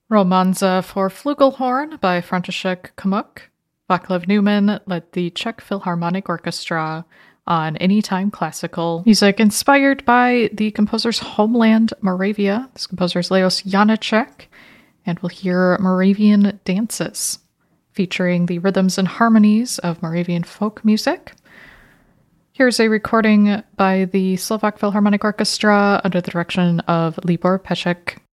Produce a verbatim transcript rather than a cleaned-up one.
Romanza for Flugelhorn by František Kumuk. Vaclav Neumann led the Czech Philharmonic Orchestra on Anytime Classical music inspired by the composer's homeland, Moravia. This composer is Leos Janáček, and we'll hear Moravian dances featuring the rhythms and harmonies of Moravian folk music. Here's a recording by the Slovak Philharmonic Orchestra under the direction of Libor Peček.